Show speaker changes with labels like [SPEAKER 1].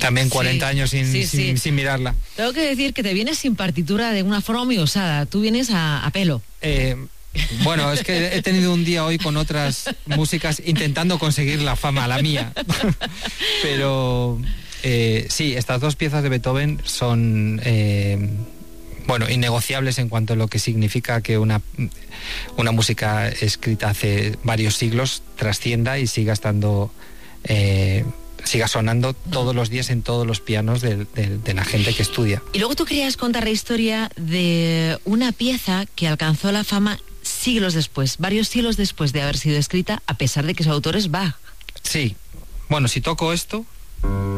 [SPEAKER 1] También 40 años sin mirarla.
[SPEAKER 2] Tengo que decir que te vienes sin partitura de una forma muy osada. Tú vienes a pelo.
[SPEAKER 1] Bueno, es que he tenido un día hoy con otras músicas intentando conseguir la fama, la mía. Pero sí, estas dos piezas de Beethoven son innegociables en cuanto a lo que significa que una música escrita hace varios siglos trascienda y siga estando... siga sonando todos los días en todos los pianos de la gente que estudia.
[SPEAKER 2] Y luego tú querías contar la historia de una pieza que alcanzó la fama siglos después, varios siglos después de haber sido escrita, a pesar de que su autor es Bach.
[SPEAKER 1] Sí. Bueno, si toco esto...